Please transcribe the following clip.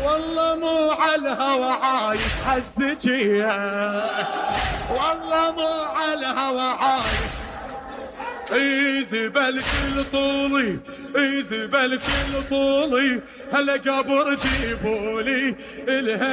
والله مو على الهوى عايش حزكية، والله مو على الهوى عايش. إذا الكل طولي، إذا الكل طولي، هلا قبر جيبولي